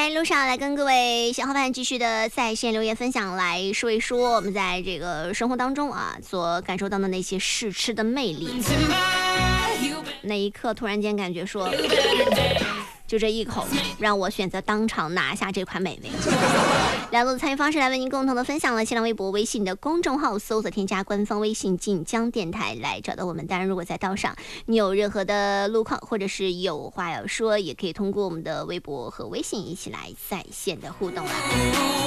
来路上来跟各位小伙伴继续的在线留言分享，来说一说我们在这个生活当中所感受到的那些试吃的魅力。那一刻突然间感觉说，就这一口让我选择当场拿下这款美味。两路的参与方式来为您共同的分享了新浪微博、微信的公众号，搜索添加官方微信晋江电台来找到我们。当然如果在道上你有任何的路况或者是有话要说，也可以通过我们的微博和微信一起来在线的互动